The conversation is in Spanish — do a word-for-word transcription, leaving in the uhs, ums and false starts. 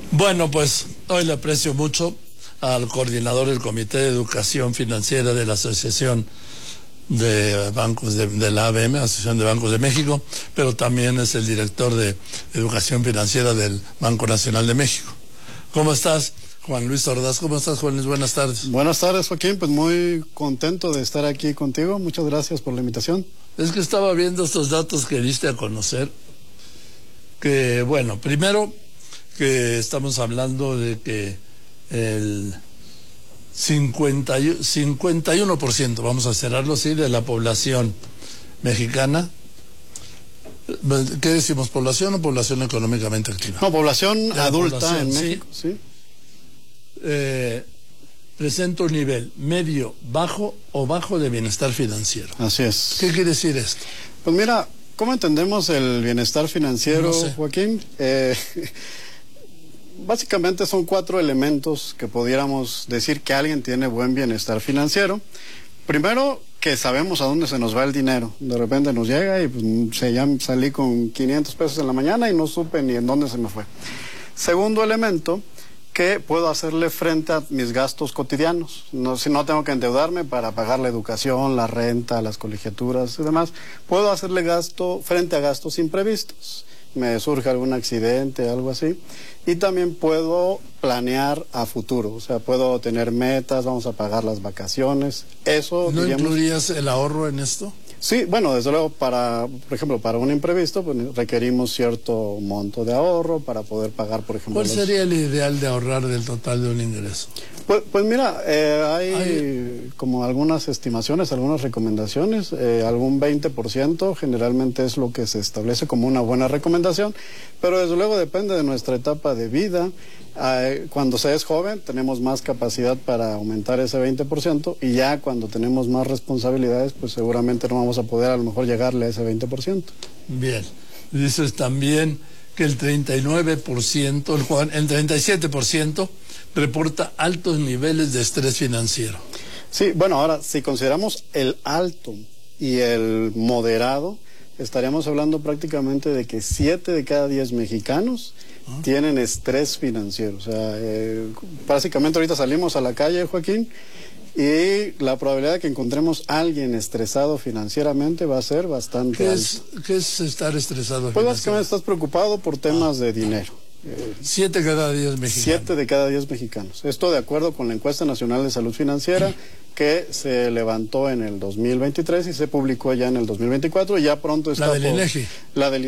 Bueno, pues hoy le aprecio mucho al coordinador del Comité de Educación Financiera de la Asociación de Bancos de, de la A B M, Asociación de Bancos de México, pero también es el director de Educación Financiera del Banco Nacional de México. ¿Cómo estás, Juan Luis Ordaz? ¿Cómo estás, Juan Luis? Buenas tardes. Buenas tardes, Joaquín. Pues muy contento de estar aquí contigo. Muchas gracias por la invitación. Es que estaba viendo estos datos que diste a conocer, que, bueno, primero que estamos hablando de que el cincuenta y uno por ciento, vamos a cerrarlo así, de la población mexicana. ¿Qué decimos? ¿Población o población económicamente activa? No, población la adulta población, en sí. México, sí. Eh, presenta un nivel medio, bajo o bajo de bienestar financiero. Así es. ¿Qué quiere decir esto? Pues mira, ¿cómo entendemos el bienestar financiero, No sé. Joaquín? Eh, básicamente son cuatro elementos que pudiéramos decir que alguien tiene buen bienestar financiero. Primero, que sabemos a dónde se nos va el dinero. De repente nos llega y pues, se, ya salí con quinientos pesos en la mañana y no supe ni en dónde se me fue. Segundo elemento, que puedo hacerle frente a mis gastos cotidianos. No, si no tengo que endeudarme para pagar la educación, la renta, las colegiaturas y demás, puedo hacerle gasto frente a gastos imprevistos. Me surge algún accidente, algo así. Y también puedo planear a futuro, o sea, puedo tener metas, vamos a pagar las vacaciones. Eso, ¿No diríamos, incluirías el ahorro en esto? sí, bueno, desde luego, para, por ejemplo, para un imprevisto, pues requerimos cierto monto de ahorro para poder pagar, por ejemplo... ¿Cuál los... sería el ideal de ahorrar del total de un ingreso? Pues, pues mira, eh, hay, hay como algunas estimaciones, algunas recomendaciones, eh, algún veinte por ciento generalmente es lo que se establece como una buena recomendación, pero desde luego depende de nuestra etapa de vida. Eh, cuando se es joven tenemos más capacidad para aumentar ese veinte por ciento y ya cuando tenemos más responsabilidades, pues seguramente no vamos a poder a lo mejor llegarle a ese veinte por ciento. Bien, dices también que el treinta y nueve por ciento, el, el treinta y siete por ciento reporta altos niveles de estrés financiero. Sí, bueno, ahora, si consideramos el alto y el moderado, estaríamos hablando prácticamente de que siete de cada diez mexicanos ¿Ah? tienen estrés financiero. O sea, eh, básicamente ahorita salimos a la calle, Joaquín, y la probabilidad de que encontremos a alguien estresado financieramente va a ser bastante ¿Qué alta. es, ¿Qué es estar estresado? Pues básicamente estás preocupado por temas ah. de dinero. Eh, siete cada diez mexicanos. Siete de cada diez mexicanos. Esto de acuerdo con la encuesta nacional de salud financiera que se levantó en el dos mil veintitrés y se publicó ya en el dos mil veinticuatro y ya pronto está... La del por, INEGI. La del